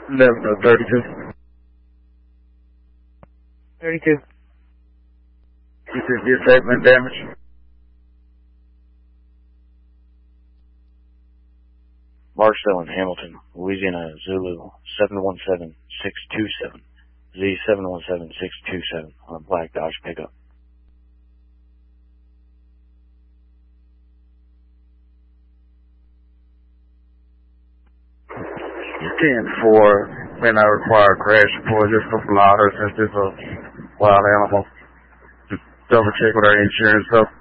32. 32. You severe statement damage. Marcel in Hamilton, Louisiana, Zulu 717627, Z717627 on a black Dodge pickup. You're 10-4, may not require a crash report, just a blotter since it's a wild animal. Just double check with our insurance, though.